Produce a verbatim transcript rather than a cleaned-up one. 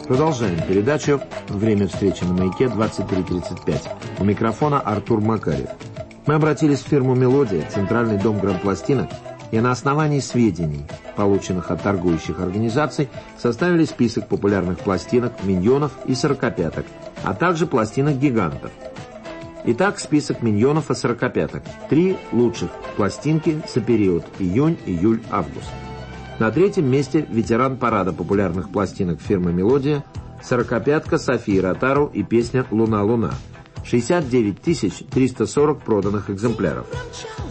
Продолжаем передачу. Время встречи на «Маяке» двадцать три тридцать пять. У микрофона Артур Макарев. Мы обратились в фирму «Мелодия», центральный дом грампластинок, и на основании сведений, полученных от торгующих организаций, составили список популярных пластинок, миньонов и сорокопяток, а также пластинок гигантов. Итак, список миньонов и сорокопяток. Три лучших пластинки за период июнь, июль, август. На третьем месте ветеран парада популярных пластинок фирмы «Мелодия», сорокопятка Софии Ротару и песня «Луна, луна». шестьдесят девять тысяч триста сорок проданных экземпляров.